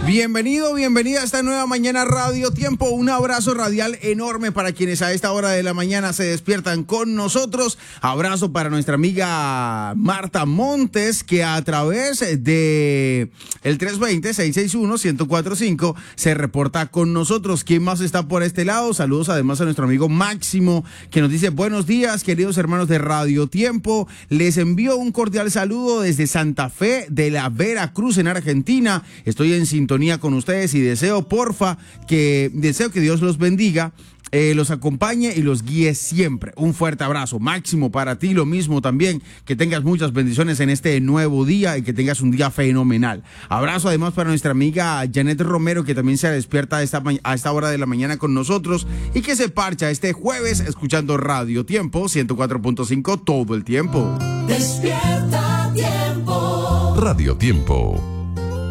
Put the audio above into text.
Bienvenido, bienvenida a esta nueva mañana Radio Tiempo. Un abrazo radial enorme para quienes a esta hora de la mañana se despiertan con nosotros. Abrazo para nuestra amiga Marta Montes, que a través de el 320-661-1045 se reporta con nosotros. ¿Quién más está por este lado? Saludos además a nuestro amigo Máximo, que nos dice: buenos días, queridos hermanos de Radio Tiempo. Les envío un cordial saludo desde Santa Fe de la Veracruz, en Argentina. Estoy en sintonía con ustedes y deseo que Dios los bendiga, los acompañe y los guíe siempre. Un fuerte abrazo. Máximo para ti, lo mismo también, que tengas muchas bendiciones en este nuevo día y que tengas un día fenomenal. Abrazo además para nuestra amiga Janet Romero, que también se despierta a esta hora de la mañana con nosotros y que se parcha este jueves escuchando Radio Tiempo 104.5 todo el tiempo. Despierta Tiempo. Radio Tiempo.